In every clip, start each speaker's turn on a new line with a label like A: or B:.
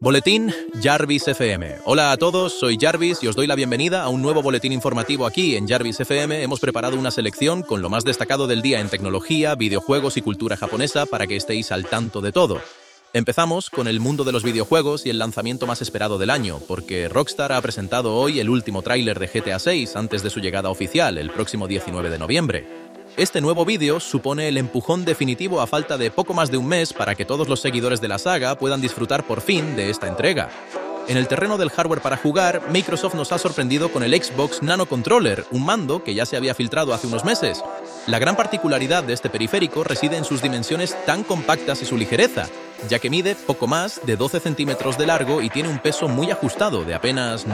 A: Boletín Jarvis FM. Hola a todos, soy Jarvis y os doy la bienvenida a un nuevo boletín informativo aquí en Jarvis FM. Hemos preparado una selección con lo más destacado del día en tecnología, videojuegos y cultura japonesa para que estéis al tanto de todo. Empezamos con el mundo de los videojuegos y el lanzamiento más esperado del año, porque Rockstar ha presentado hoy el último tráiler de GTA 6 antes de su llegada oficial, el próximo 19 de noviembre. Este nuevo vídeo supone el empujón definitivo a falta de poco más de un mes para que todos los seguidores de la saga puedan disfrutar por fin de esta entrega. En el terreno del hardware para jugar, Microsoft nos ha sorprendido con el Xbox Nano Controller, un mando que ya se había filtrado hace unos meses. La gran particularidad de este periférico reside en sus dimensiones tan compactas y su ligereza, ya que mide poco más de 12 centímetros de largo y tiene un peso muy ajustado de apenas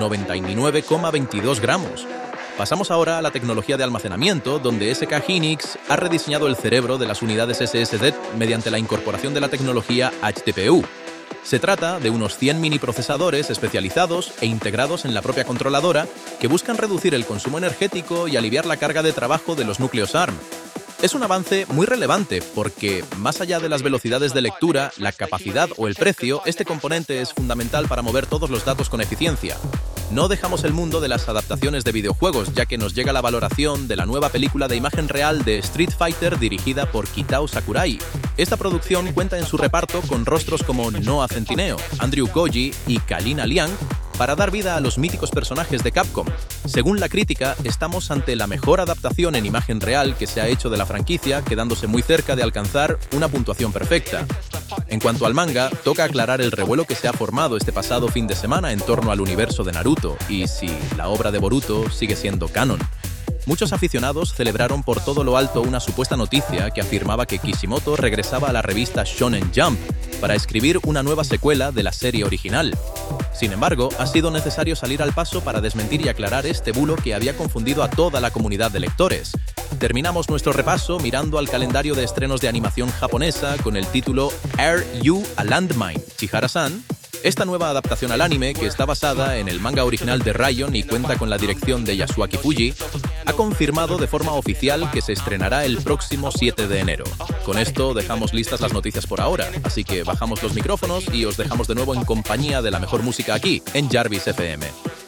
A: 99,22 gramos. Pasamos ahora a la tecnología de almacenamiento, donde SK Hynix ha rediseñado el cerebro de las unidades SSD mediante la incorporación de la tecnología HTPU. Se trata de unos 100 mini procesadores especializados e integrados en la propia controladora que buscan reducir el consumo energético y aliviar la carga de trabajo de los núcleos ARM. Es un avance muy relevante porque, más allá de las velocidades de lectura, la capacidad o el precio, este componente es fundamental para mover todos los datos con eficiencia. No dejamos el mundo de las adaptaciones de videojuegos, ya que nos llega la valoración de la nueva película de imagen real de Street Fighter dirigida por Kitao Sakurai. Esta producción cuenta en su reparto con rostros como Noah Centineo, Andrew Koji y Kalina Liang, para dar vida a los míticos personajes de Capcom. Según la crítica, estamos ante la mejor adaptación en imagen real que se ha hecho de la franquicia, quedándose muy cerca de alcanzar una puntuación perfecta. En cuanto al manga, toca aclarar el revuelo que se ha formado este pasado fin de semana en torno al universo de Naruto, y si la obra de Boruto sigue siendo canon. Muchos aficionados celebraron por todo lo alto una supuesta noticia que afirmaba que Kishimoto regresaba a la revista Shonen Jump para escribir una nueva secuela de la serie original. Sin embargo, ha sido necesario salir al paso para desmentir y aclarar este bulo que había confundido a toda la comunidad de lectores. Terminamos nuestro repaso mirando al calendario de estrenos de animación japonesa con el título Are You a Landmine, Chihara-san? Esta nueva adaptación al anime, que está basada en el manga original de Raion y cuenta con la dirección de Yasuaki Fuji, ha confirmado de forma oficial que se estrenará el próximo 7 de enero. Con esto dejamos listas las noticias por ahora, así que bajamos los micrófonos y os dejamos de nuevo en compañía de la mejor música aquí, en Jarvis FM.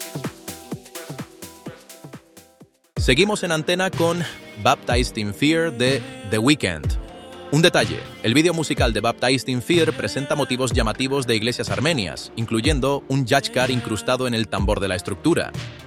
A: Seguimos en antena con Baptized in Fear de The Weeknd. Un detalle, el vídeo musical de Baptized in Fear presenta motivos llamativos de iglesias armenias, incluyendo un yashkar incrustado en el tambor de la estructura.